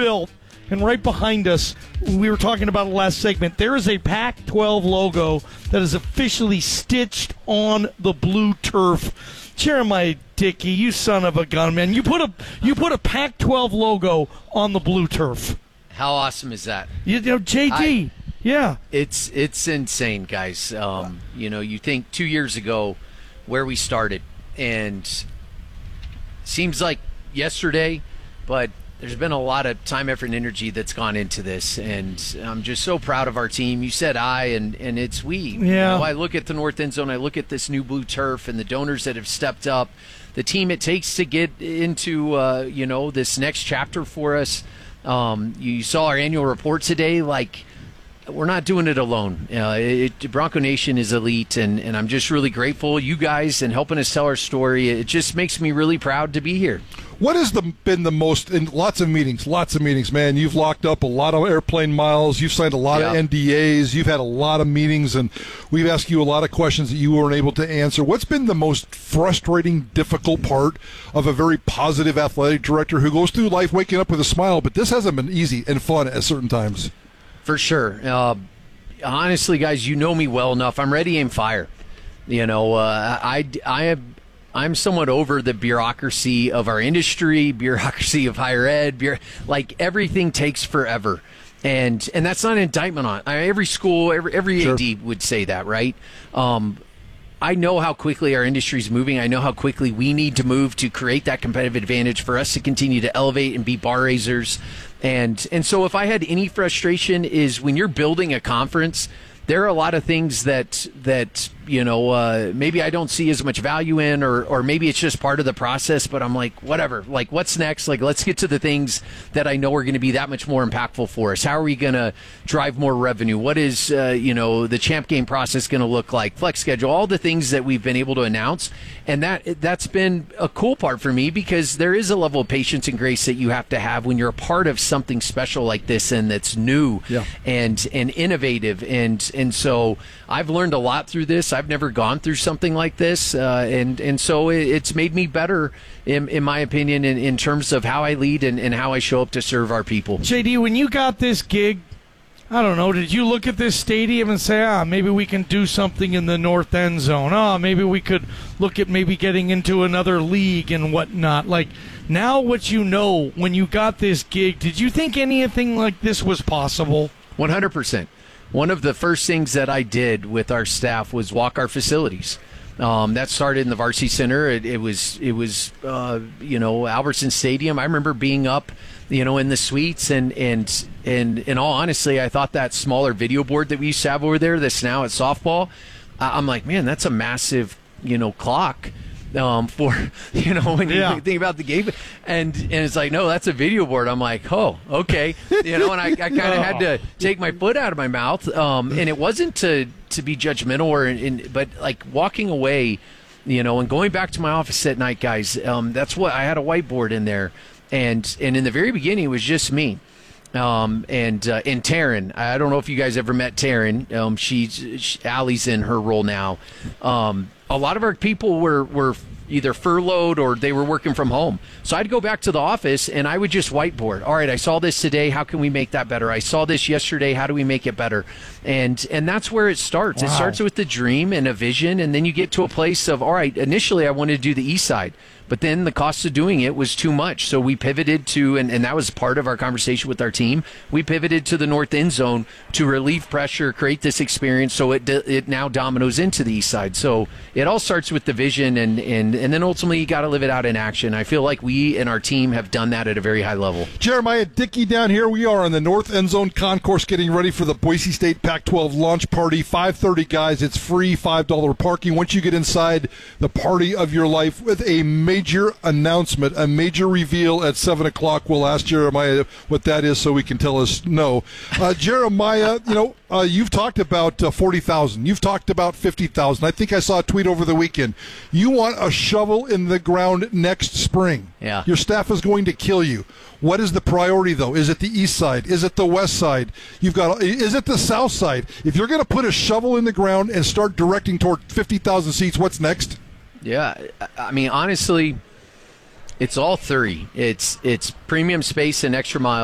built, and right behind us, we were talking about the last segment, there is a Pac-12 logo that is officially stitched on the blue turf. Jeremiah Dickey, you son of a gun, man. You put a Pac-12 logo on the blue turf. How awesome is that? You know, JD, yeah. It's insane, guys. You think 2 years ago where we started, and seems like yesterday, but there's been a lot of time, effort, and energy that's gone into this, and I'm just so proud of our team. You said and it's we. Yeah. I look at the North End Zone, I look at this new blue turf and the donors that have stepped up, the team it takes to get into this next chapter for us. You saw our annual report today. We're not doing it alone. Bronco Nation is elite, and I'm just really grateful, you guys, and helping us tell our story. It just makes me really proud to be here. What has been the most, in lots of meetings, man, you've locked up a lot of airplane miles, you've signed a lot of NDAs, you've had a lot of meetings, and we've asked you a lot of questions that you weren't able to answer. What's been the most frustrating, difficult part of a very positive athletic director who goes through life waking up with a smile, but this hasn't been easy and fun at certain times? For sure. Honestly, guys, you know me well enough. I'm ready, aim, fire. I'm somewhat over the bureaucracy of our industry, bureaucracy of higher ed. Everything takes forever. And that's not an indictment on it. Every school, every Sure. AD would say that, right? I know how quickly our industry is moving. I know how quickly we need to move to create that competitive advantage for us to continue to elevate and be bar raisers. And so if I had any frustration is when you're building a conference, there are a lot of things that maybe I don't see as much value in, or maybe it's just part of the process, but I'm like, whatever, what's next? Let's get to the things that I know are going to be that much more impactful for us. How are we going to drive more revenue? What is, the champ game process going to look like? Flex schedule, all the things that we've been able to announce. And that's been a cool part for me, because there is a level of patience and grace that you have to have when you're a part of something special like this, and that's new and innovative. And so I've learned a lot through this. I've never gone through something like this, and so it's made me better, in my opinion, in terms of how I lead and how I show up to serve our people. JD, when you got this gig, I don't know, did you look at this stadium and say, maybe we can do something in the North End Zone? Maybe we could look at maybe getting into another league and whatnot. Now what you know, when you got this gig, did you think anything like this was possible? 100%. One of the first things that I did with our staff was walk our facilities. That started in the Varsity Center. It was Albertson Stadium. I remember being up, in the suites, and in all honesty, I thought that smaller video board that we used to have over there, that's now at softball, I'm like, man, that's a massive, clock. For when you think about the game, and it's like, no, that's a video board. I'm like, oh, okay, and I kind of had to take my foot out of my mouth, and it wasn't to be judgmental but walking away, and going back to my office at night, guys. That's what I had, a whiteboard in there, and in the very beginning it was just me. And Taryn, I don't know if you guys ever met Taryn. Allie's in her role now. A lot of our people were either furloughed or they were working from home. So I'd go back to the office and I would just whiteboard. All right, I saw this today. How can we make that better? I saw this yesterday. How do we make it better? And that's where it starts. Wow. It starts with a dream and a vision, and then you get to a place of, all right, initially I wanted to do the east side, but then the cost of doing it was too much. So we pivoted to, and that was part of our conversation with our team, we pivoted to the North End Zone to relieve pressure, create this experience, so it now dominoes into the east side. So it all starts with the vision, and then ultimately you got to live it out in action. I feel like we and our team have done that at a very high level. Jeremiah Dickey down here. We are on the North End Zone concourse getting ready for the Boise State Pac-12 launch party. 5:30, guys. It's free, $5 parking. Once you get inside the party of your life with a major announcement, a major reveal at 7 o'clock. We'll ask Jeremiah what that is so we can tell us no. Jeremiah, you've talked about 40,000. You've talked about 50,000. I think I saw a tweet over the weekend. You want a shovel in the ground next spring. Yeah. Your staff is going to kill you. What is the priority, though? Is it the east side? Is it the west side? Is it the south side? If you're going to put a shovel in the ground and start directing toward 50,000 seats, what's next? Yeah, I mean, honestly, it's all three. It's premium space and extra mile.